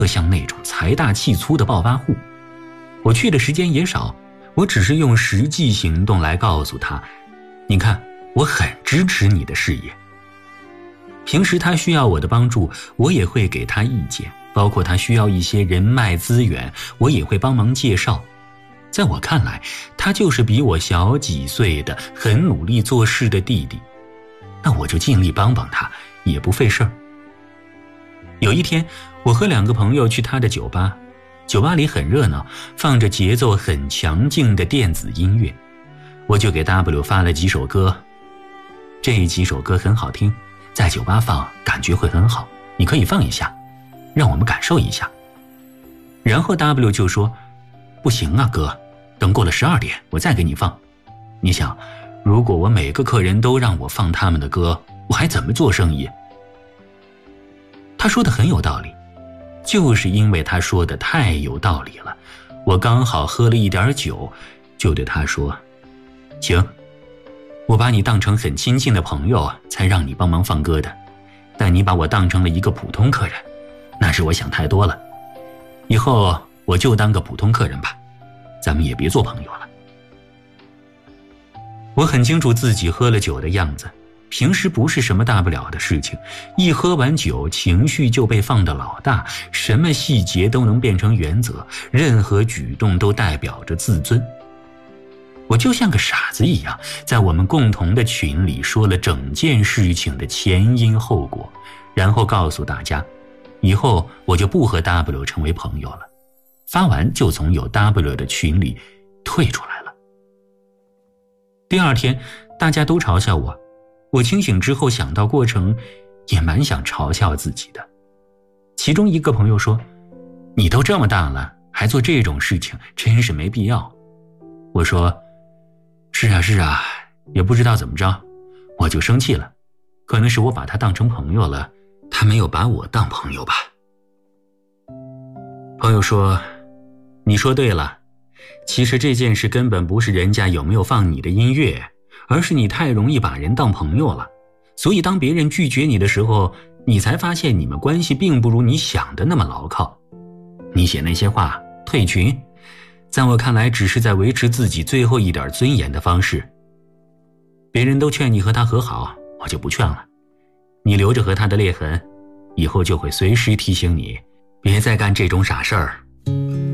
像那种财大气粗的暴发户。我去的时间也少，我只是用实际行动来告诉他，你看，我很支持你的事业。平时他需要我的帮助，我也会给他意见，包括他需要一些人脉资源，我也会帮忙介绍。在我看来，他就是比我小几岁的很努力做事的弟弟，那我就尽力帮帮他，也不费事儿。有一天，我和2个朋友去他的酒吧，酒吧里很热闹，放着节奏很强劲的电子音乐，我就给 W 发了几首歌，这几首歌很好听，在酒吧放感觉会很好，你可以放一下，让我们感受一下。然后 W 就说，不行啊哥，等过了12点我再给你放。你想，如果我每个客人都让我放他们的歌，我还怎么做生意？他说的很有道理，就是因为他说的太有道理了，我刚好喝了一点酒，就对他说，行，我把你当成很亲近的朋友才让你帮忙放歌的，但你把我当成了一个普通客人，那是我想太多了，以后我就当个普通客人吧，咱们也别做朋友了。我很清楚自己喝了酒的样子，平时不是什么大不了的事情，一喝完酒情绪就被放得老大，什么细节都能变成原则，任何举动都代表着自尊。我就像个傻子一样，在我们共同的群里说了整件事情的前因后果，然后告诉大家，以后我就不和 W 成为朋友了。发完就从有 W 的群里退出来了。第2天，大家都嘲笑我，我清醒之后想到过程，也蛮想嘲笑自己的。其中一个朋友说，你都这么大了，还做这种事情，真是没必要。我说，是啊，也不知道怎么着，我就生气了，可能是我把他当成朋友了，他没有把我当朋友吧。朋友说，你说对了，其实这件事根本不是人家有没有放你的音乐，而是你太容易把人当朋友了，所以当别人拒绝你的时候，你才发现你们关系并不如你想的那么牢靠。你写那些话退群，在我看来只是在维持自己最后一点尊严的方式。别人都劝你和他和好，我就不劝了，你留着和他的裂痕，以后就会随时提醒你别再干这种傻事儿。